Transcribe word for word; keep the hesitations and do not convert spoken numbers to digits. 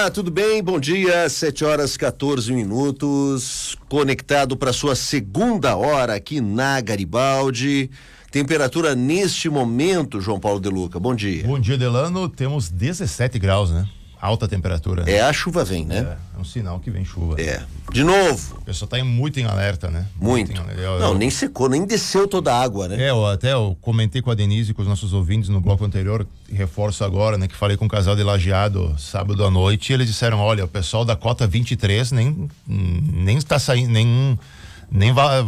Olá, tudo bem? Bom dia, sete horas quatorze minutos, conectado para sua segunda hora aqui na Garibaldi. Temperatura neste momento, João Paulo De Luca, bom dia. Bom dia, Delano, temos dezessete graus, né? Alta temperatura. É, a chuva vem, né? É, é um sinal que vem chuva. É, de novo. O pessoal tá muito em alerta, né? Muito. Muito em, eu, Não, eu, nem secou, nem desceu toda a água, né? É, eu até eu comentei com a Denise e com os nossos ouvintes no bloco anterior, reforço agora, né? Que falei com um casal de Lajeado sábado à noite e eles disseram, olha, o pessoal da cota vinte e três nem, nem está saindo, nem, nem vai